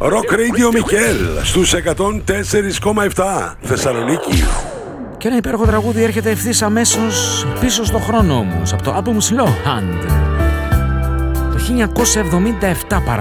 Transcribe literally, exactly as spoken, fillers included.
Rock Radio Μικέλ στους εκατόν τέσσερα κόμμα επτά Θεσσαλονίκη. Και ένα υπέροχο τραγούδι έρχεται ευθύς αμέσως πίσω στο χρόνο όμως, από το album Slow Hand το χίλια εννιακόσια εβδομήντα επτά.